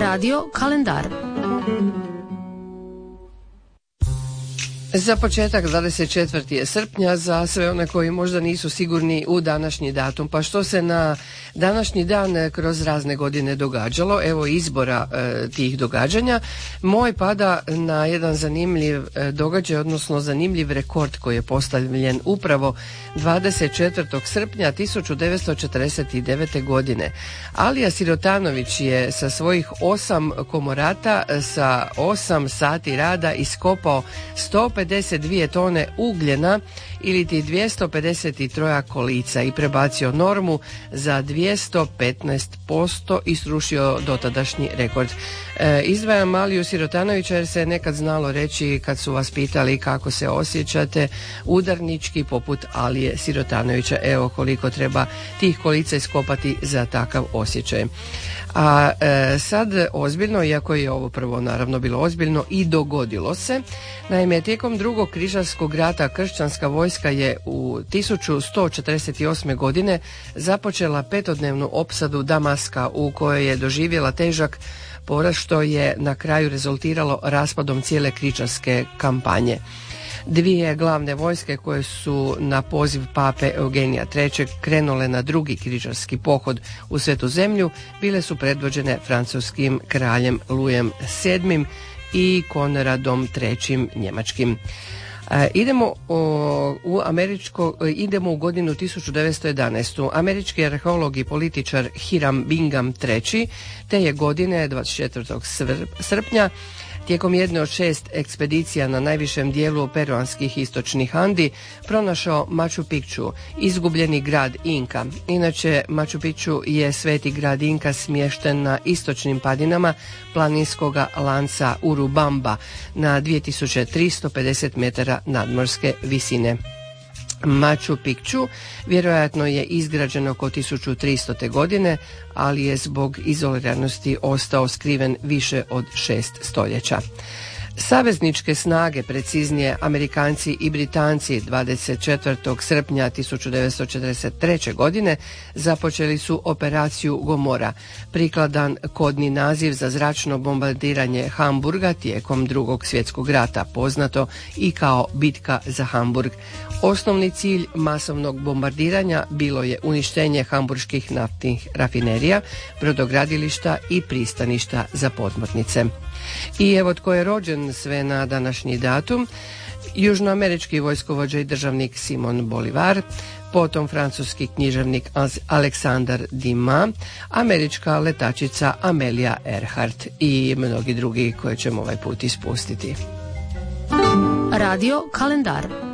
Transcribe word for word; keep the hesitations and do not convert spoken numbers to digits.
Radio kalendar. Za početak dvadeset četvrtog srpnja za sve one koji možda nisu sigurni u današnji datum. Pa što se na današnji dan kroz razne godine događalo, evo izbora e, tih događanja, moj pada na jedan zanimljiv e, događaj, odnosno zanimljiv rekord koji je postavljen upravo dvadeset četvrtog srpnja tisuću devetsto četrdeset devete. godine. Alija Sirotanović je sa svojih osam komorata sa osam sati rada iskopao sto pedeset dvije tone ugljena ili ti dvjesto pedeset tri kolica i prebacio normu za dvjesto petnaest posto i srušio dotadašnji rekord. E, izdvajam Aliju Sirotanovića jer se nekad znalo reći kad su vas pitali kako se osjećate udarnički poput Alije Sirotanovića. Evo koliko treba tih kolica iskopati za takav osjećaj. A e, sad ozbiljno, iako je ovo prvo naravno bilo ozbiljno i dogodilo se. Naime, tijekom drugog križarskog rata kršćanska vojska je u tisuću sto četrdeset osme. godine započela petodnevnu opsadu Damaska u kojoj je doživjela težak poraz što je na kraju rezultiralo raspadom cijele križarske kampanje. Dvije glavne vojske koje su na poziv pape Eugenija trećeg. krenule na drugi križarski pohod u Svetu zemlju bile su predvođene francuskim kraljem Lujem sedmim i Konradom trećim njemačkim. E, idemo, o, u američko, idemo u godinu tisuću devetsto jedanaeste. Američki arheolog i političar Hiram Bingham treći. te je godine dvadeset četvrtog srpnja tijekom jedne od šest ekspedicija na najvišem dijelu peruanskih istočnih Andi pronašao Machu Picchu, izgubljeni grad Inka. Inače, Machu Picchu je sveti grad Inka smješten na istočnim padinama planinskoga lanca Urubamba na dvije tisuće tristo pedeset metara nadmorske visine. Machu Picchu vjerojatno je izgrađen oko tisuću tristote. godine, ali je zbog izoliranosti ostao skriven više od šest stoljeća. Savezničke snage, preciznije Amerikanci i Britanci, dvadeset četvrtog srpnja tisuću devetsto četrdeset treće. godine započeli su operaciju Gomora, prikladan kodni naziv za zračno bombardiranje Hamburga tijekom drugog svjetskog rata, poznato i kao bitka za Hamburg. Osnovni cilj masovnog bombardiranja bilo je uništenje hamburških naftnih rafinerija, brodogradilišta i pristaništa za podmornice. I evo tko je rođen sve na današnji datum: južnoamerički vojskovođa i državnik Simon Bolivar, potom francuski književnik Aleksandar Dumas, američka letačica Amelia Earhart i mnogi drugi koje ćemo ovaj put ispustiti. Radio kalendar.